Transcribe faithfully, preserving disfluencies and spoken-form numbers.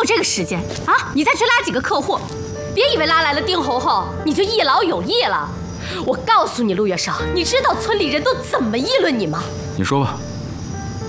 这个时间啊，你再去拉几个客户，别以为拉来了丁红红你就一劳永逸了。我告诉你，陆月笙，你知道村里人都怎么议论你吗？ 你说吧。